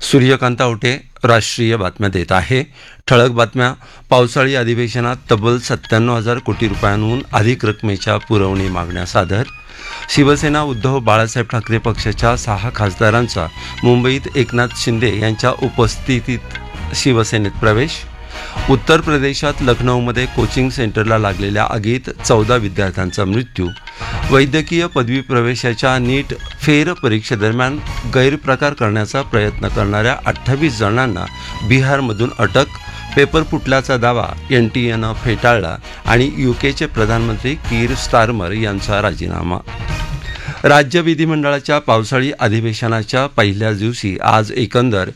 सूर्यकांत आवटे राष्ट्रीय बातम्या देत आहे. ठळक बातम्या. पावसाळी अधिवेशनात तब्बल 97,000 कोटी रुपयांहून अधिक रकमेच्या पुरवणी मागण्या सादर. शिवसेना उद्धव बाळासाहेब ठाकरे पक्षाच्या 6 खासदारांचा मुंबईत एकनाथ शिंदे यांच्या उपस्थितीत शिवसेनेत प्रवेश. उत्तर प्रदेशात लखनौमध्ये कोचिंग सेंटरला लागलेल्या आगीत 14 विद्यार्थ्यांचा मृत्यू. वैद्यकीय पदवी प्रवेशाच्या नीट फेर परीक्षेदरम्यान गैरप्रकार करण्याचा प्रयत्न करणाऱ्या 28 जणांना बिहारमधून अटक. पेपर फुटल्याचा दावा NTAनं फेटाळला आणि UKचे प्रधानमंत्री कीर स्टारमर यांचा राजीनामा. राज्य विधिमंडळाच्या पावसाळी अधिवेशनाच्या पहिल्याच दिवशी आज एकंदर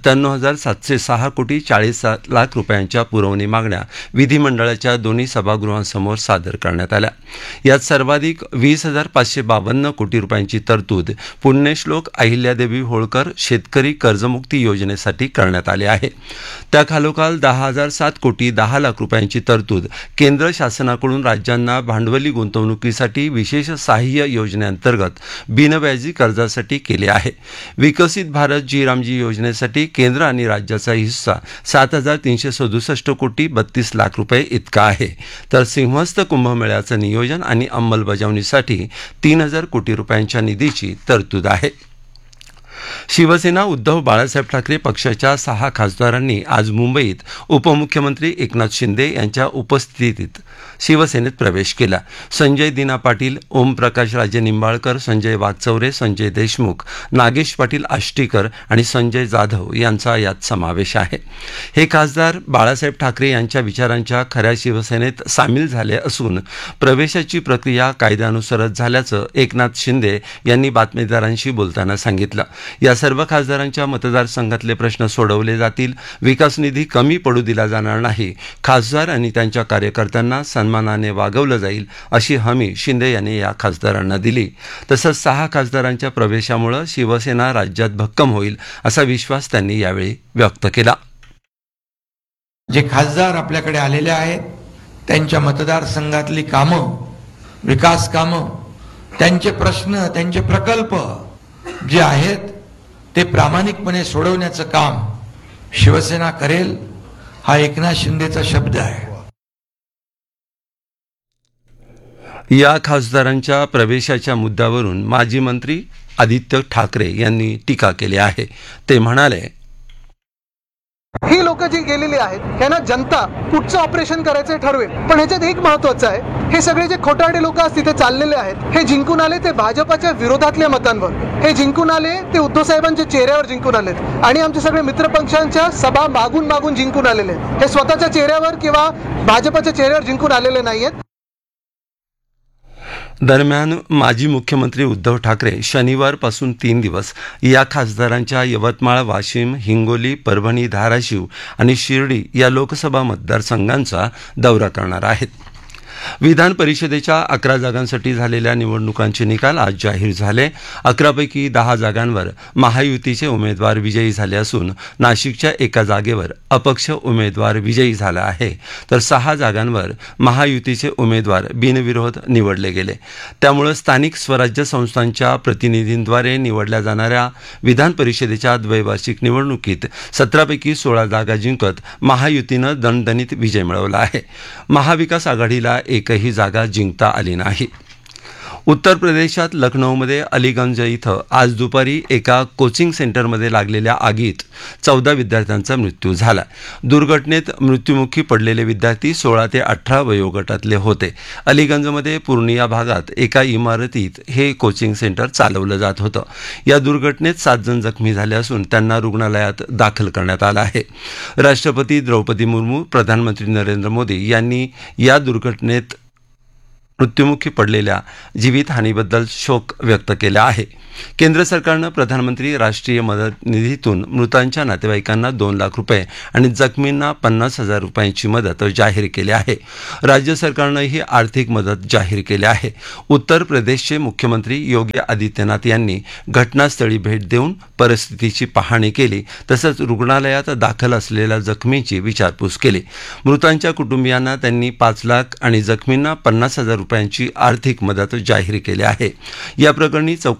97,706 कोटी 40 लाख रुपयांच्या पुरवणी मागण्या विधिमंडळाच्या दोन्ही सभागृहांसमोर सादर करण्यात आल्या. यात सर्वाधिक 20,552 कोटी रुपयांची तरतूद पुण्यश्लोक अहिल्यादेवी होळकर शेतकरी कर्जमुक्ती योजनेसाठी करण्यात आली आहे. त्याखालोखाल 10,007 कोटी 10 लाख रुपयांची तरतूद केंद्र शासनाकडून राज्यांना भांडवली गुंतवणुकीसाठी विशेष सहाय्य योजनेअंतर्गत बिनव्याजी कर्जासाठी केले आहे. विकसित भारत जी रामजी योजनेसाठी केंद्र आणि राज्याचा हिस्सा 7,367 कोटी 32 लाख रुपये इतका आहे. तर सिंहस्थ कुंभमेळ्याचं नियोजन आणि अंमलबजावणीसाठी 3,000 कोटी रुपयांच्या निधीची तरतूद आहे. शिवसेना उद्धव बाळासाहेब ठाकरे पक्षाच्या 6 खासदारांनी आज मुंबईत उपमुख्यमंत्री एकनाथ शिंदे यांच्या उपस्थितीत शिवसेनेत प्रवेश केला. संजय दिना पाटील, ओमप्रकाश राजे निंबाळकर, संजय वागचौरे, संजय देशमुख, नागेश पाटील आष्टीकर आणि संजय जाधव यांचा यात समावेश आहे. हे खासदार बाळासाहेब ठाकरे यांच्या विचारांच्या खऱ्या शिवसेनेत सामील झाले असून प्रवेशाची प्रक्रिया कायद्यानुसारच झाल्याचं एकनाथ शिंदे यांनी बातमीदारांशी बोलताना सांगितलं. या सर्व खासदारांच्या मतदारसंघातले प्रश्न सोडवले जातील. विकास निधी कमी पडू दिला जाणार नाही. खासदार आणि त्यांच्या कार्यकर्त्यांना सन्मानाने वागवलं जाईल अशी हमी शिंदे यांनी या खासदारांना दिली. तसंच 6 खासदारांच्या प्रवेशामुळे शिवसेना राज्यात भक्कम होईल असा विश्वास त्यांनी यावेळी व्यक्त केला. जे खासदार आपल्याकडे आलेले आहेत त्यांच्या मतदारसंघातली कामं, विकास कामं, त्यांचे प्रश्न, त्यांचे प्रकल्प जे आहेत ते प्रामाणिकपणे सोडवण्याचं काम शिवसेना करेल हा एकनाथ शिंदेचा शब्द आहे. या खासदारांच्या प्रवेशाच्या मुद्द्यावरून माजी मंत्री आदित्य ठाकरे यांनी टीका केली आहे. ते म्हणाले, ही लोक जी गेलेली आहेत ह्यांना जनता पुढचं ऑपरेशन करायचं ठरवेल. पण ह्याच्यात एक महत्वाचं आहे, हे सगळे जे खोटारडे लोक आज तिथे चाललेले आहेत हे जिंकून आले ते भाजपाच्या विरोधातल्या मतांवर, हे जिंकून आले ते उद्धव साहेबांच्या चेहऱ्यावर जिंकून आलेत आणि आमचे सगळे मित्रपक्षांच्या सभा मागून मागून जिंकून आलेले आहेत. हे स्वतःच्या चेहऱ्यावर किंवा भाजपाच्या चेहऱ्यावर जिंकून आलेले नाहीयेत. दरम्यान माजी मुख्यमंत्री उद्धव ठाकरे शनिवारपासून 3 दिवस या खासदारांच्या यवतमाळ, वाशिम, हिंगोली, परभणी, धाराशिव आणि शिर्डी या लोकसभा मतदारसंघांचा दौरा करणार आहेत. विधान परिषदेच्या 11 जागांसाठी झालेल्या निवडणुकांचे निकाल आज जाहीर झाले. 11 पैकी 10 जागांवर महायुतीचे उमेदवार विजयी झाले असून नाशिकच्या 1 जागेवर अपक्ष उमेदवार विजयी झाला आहे. तर 6 जागांवर महायुतीचे उमेदवार बिनविरोध निवडले गेले. त्यामुळे स्थानिक स्वराज्य संस्थांच्या प्रतिनिधींद्वारे निवडल्या जाणाऱ्या विधान परिषदेच्या द्वैवार्षिक निवडणुकीत 17 पैकी 16 जागा जिंकत महायुतीनं दणदणीत विजय मिळवला आहे. महाविकास आघाडीला एकही जागा जिंकता आली नाही. उत्तर प्रदेशात लखनौमध्ये अलीगंज इथं आज दुपारी एका कोचिंग सेंटरमध्ये लागलेल्या आगीत 14 विद्यार्थ्यांचा मृत्यू झाला. दुर्घटनेत मृत्युमुखी पडलेले विद्यार्थी 16 ते 18 वयोगटातले होते. अलीगंजमध्ये पूर्णिया भागात एका इमारतीत हे कोचिंग सेंटर चालवलं जात होतं. या दुर्घटनेत 7 जण जखमी झाले असून त्यांना रुग्णालयात दाखल करण्यात आलं आहे. राष्ट्रपती द्रौपदी मुर्मू, प्रधानमंत्री नरेंद्र मोदी यांनी या दुर्घटनेत मृत्युमुखी पडलेल्या जीवितहानीबद्दल शोक व्यक्त केला आहे. केंद्र सरकारनं प्रधानमंत्री राष्ट्रीय मदत निधीतून मृतांच्या नातेवाईकांना 2 लाख रुपये आणि जखमींना 50,000 रुपयांची मदत जाहीर केली आहे. राज्य सरकारनंही आर्थिक मदत जाहीर केली आहे. उत्तर प्रदेशचे मुख्यमंत्री योगी आदित्यनाथ यांनी घटनास्थळी भेट देऊन परिस्थितीची पाहणी केली. तसंच रुग्णालयात दाखल असलेल्या जखमींची विचारपूस केली. मृतांच्या कुटुंबियांना त्यांनी 5 लाख आणि जखमींना 50,000 रुपयांची आर्थिक मदत जाहीर केली आहे. या प्रकरणी चौकशीसाठी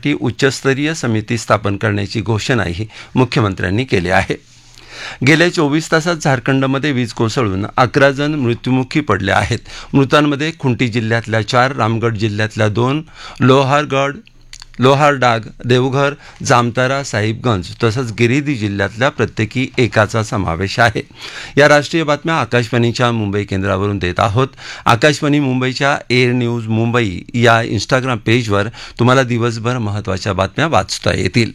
यासाठी उच्चस्तरीय समिती स्थापन करण्याची घोषणाही मुख्यमंत्र्यांनी केली आहे. गेल्या 24 तासात झारखंडमध्ये वीज कोसळून 11 जण मृत्युमुखी पडले आहेत. मृतांमध्ये खुंटी जिल्ह्यातल्या 4, रामगड जिल्ह्यातल्या 2, लोहारडाग, देवघर, जामतारा, साहिबगंज तसंच गिरिधी जिल्ह्यातल्या प्रत्येकी एकाचा समावेश आहे. या राष्ट्रीय बातम्या आकाशवाणीच्या मुंबई केंद्रावरून देत आहोत. आकाशवाणी मुंबईच्या एअर न्यूज मुंबई या इंस्टाग्राम पेजवर तुम्हाला दिवसभर महत्त्वाच्या बातम्या वाचता येतील.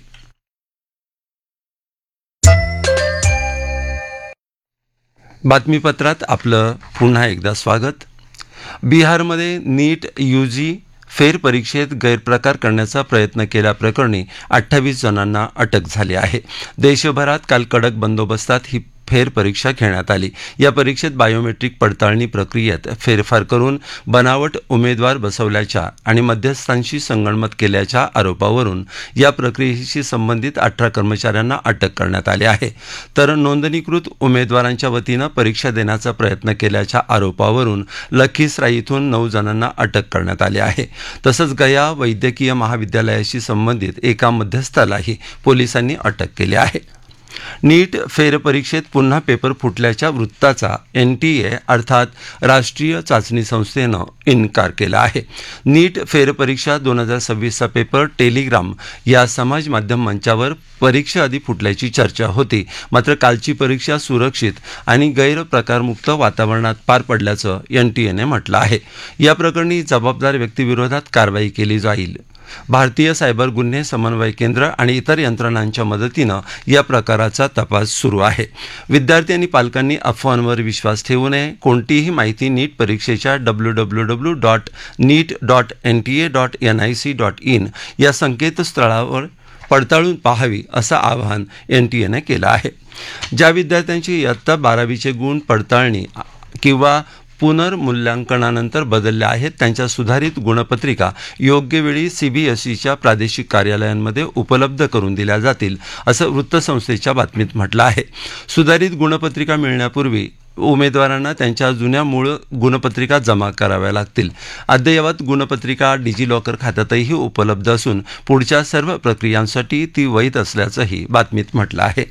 बातमीपत्रात आपलं पुन्हा एकदा स्वागत. बिहारमध्ये नीट UG फेरपरीक्षेत गैरप्रकार करण्याचा प्रयत्न केल्याप्रकरणी 28 जणांना अटक झाली आहे. देशभरात काल कडक बंदोबस्तात ही फेरपरीक्षा घेण्यात आली. या परीक्षेत बायोमेट्रिक पडताळणी प्रक्रियेत फेरफार करून बनावट उमेदवार बसवल्याच्या आणि मध्यस्थांशी संगनमत केल्याच्या आरोपावरून या प्रक्रियेशी संबंधित 18 कर्मचाऱ्यांना अटक करण्यात आली आहे. तर नोंदणीकृत उमेदवारांच्या वतीनं परीक्षा देण्याचा प्रयत्न केल्याच्या आरोपावरून लखीसराय इथून 9 जणांना अटक करण्यात आली आहे. तसंच गया वैद्यकीय महाविद्यालयाशी संबंधित एका मध्यस्थालाही पोलिसांनी अटक केली आहे. नीट फेरपरीक्षेत पुन्हा पेपर फुटल्याच्या वृत्ताचा NTA अर्थात राष्ट्रीय चाचणी संस्थेनं इन्कार केला आहे. नीट फेरपरीक्षा 2026चा पेपर टेलिग्राम या समाज माध्यम मंचावर परीक्षेआधी फुटल्याची चर्चा होती. मात्र कालची परीक्षा सुरक्षित आणि गैरप्रकारमुक्त वातावरणात पार पडल्याचं NTAने म्हटलं आहे. या प्रकरणी जबाबदार व्यक्तीविरोधात कारवाई केली जाईल. भारतीय सायबर गुन्हे समन्वय केंद्र आणि इतर यंत्रणांच्या मदतीनं या प्रकाराचा तपास सुरू आहे. विद्यार्थी आणि पालकांनी अफवांवर विश्वास ठेवू नये. कोणतीही माहिती नीट परीक्षेच्या www.neet.nta.nic.in या संकेतस्थळावर पडताळून पाहावी असं आवाहन NTAने केलं आहे. ज्या विद्यार्थ्यांची इयत्ता 12वीचे गुण पडताळणी किंवा पुनर्मूल्यांकनानंतर बदलल्या आहेत त्यांच्या सुधारित गुणपत्रिका योग्य वेळी CBSEच्या प्रादेशिक कार्यालयांमध्ये उपलब्ध करून दिल्या जातील असं वृत्तसंस्थेच्या बातमीत म्हटलं आहे. सुधारित गुणपत्रिका मिळण्यापूर्वी उमेदवारांना त्यांच्या जुन्या मूळ गुणपत्रिका जमा कराव्या लागतील. अद्ययावत गुणपत्रिका डिजिलॉकर खात्यातही उपलब्ध असून पुढच्या सर्व प्रक्रियांसाठी ती वैध असल्याचंही बातमीत म्हटलं आहे.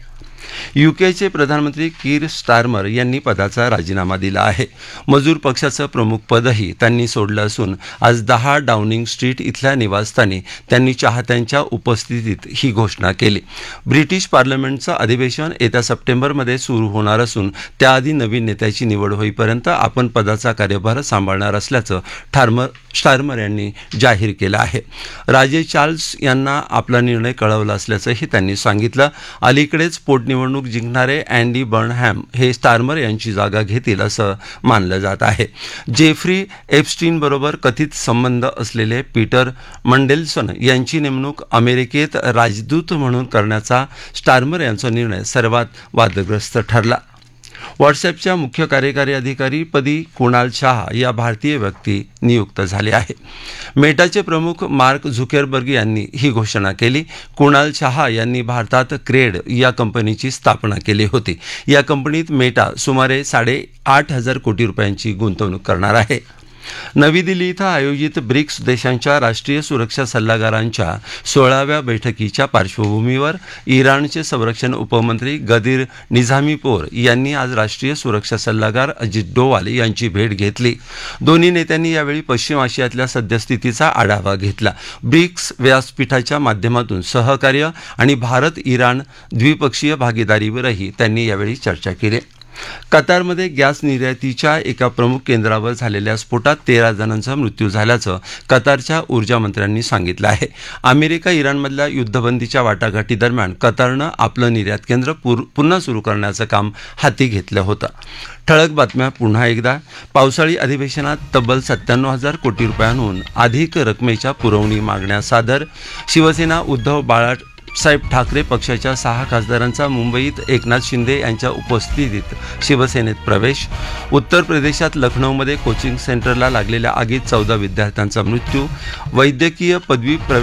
UKचे प्रधानमंत्री कीर स्टारमर यांनी पदाचा राजीनामा दिला आहे. मजूर पक्षाचं प्रमुख पदही त्यांनी सोडलं असून आज 10 डाउनिंग स्ट्रीट इथल्या निवासस्थानी त्यांनी चाहत्यांच्या उपस्थितीत ही घोषणा केली. ब्रिटिश पार्लमेंटचं अधिवेशन येत्या सप्टेंबरमध्ये सुरू होणार असून त्याआधी नवीन नेत्याची निवड होईपर्यंत आपण पदाचा कार्यभार सांभाळणार असल्याचं स्टारमर यांनी जाहीर केलं आहे. राजे चार्ल्स यांना आपला निर्णय कळवला असल्याचंही त्यांनी सांगितलं. अलीकडेच पोटनिवडणूक जिंकणारे अँडी बर्नहॅम हे स्टारमर यांची जागा घेतील असं मानलं जात आहे. जेफ्री एप्स्टीनबरोबर कथित संबंध असलेले पीटर मंडेल्सन यांची नेमणूक अमेरिकेत राजदूत म्हणून करण्याचा स्टारमर यांचा निर्णय सर्वात वादग्रस्त ठरला. व्हॉट्सॲपच्या मुख्य कार्यकारी अधिकारीपदी कुणाल शहा या भारतीय व्यक्ती नियुक्त झाले आहे. मेटाचे प्रमुख मार्क झुकेरबर्ग यांनी ही घोषणा केली. कुणाल शहा यांनी भारतात क्रेड या कंपनीची स्थापना केली होती. या कंपनीत मेटा सुमारे 8,500 कोटी रुपयांची गुंतवणूक करणार आहे. नवी दिल्ली इथं आयोजित ब्रिक्स देशांच्या राष्ट्रीय सुरक्षा सल्लागारांच्या 16व्या बैठकीच्या पार्श्वभूमीवर इराणचे संरक्षण उपमंत्री गदीर निझामीपोर यांनी आज राष्ट्रीय सुरक्षा सल्लागार अजित डोवाल यांची भेट घेतली. दोन्ही नेत्यांनी यावेळी पश्चिम आशियातल्या सद्यस्थितीचा आढावा घेतला. ब्रिक्स व्यासपीठाच्या माध्यमातून सहकार्य आणि भारत इराण द्विपक्षीय भागीदारीवरही त्यांनी यावेळी चर्चा केली. कतारमध्ये गॅस निर्यातीच्या एका प्रमुख केंद्रावर झालेल्या स्फोटात 13 जणांचा मृत्यू झाल्याचं कतारच्या ऊर्जा मंत्र्यांनी सांगितलं आहे. अमेरिका इराणमधल्या युद्धबंदीच्या वाटाघाटीदरम्यान कतारनं आपलं निर्यात केंद्र पुन्हा सुरू करण्याचं काम हाती घेतलं होतं. ठळक बातम्या पुन्हा एकदा. पावसाळी अधिवेशनात तब्बल 97,000 कोटी रुपयांहून अधिक रकमेच्या पुरवणी मागण्या सादर. शिवसेना उद्धव बाळासाहेब ठाकरे पक्षाच्या 6 खासदारांचा मुंबईत एकनाथ शिंदे यांच्या उपस्थितीत शिवसेनेत प्रवेश. उत्तर प्रदेशात लखनौमध्ये कोचिंग सेंटरला लागलेल्या आगीत 14 विद्यार्थ्यांचा मृत्यू. वैद्यकीय पदवी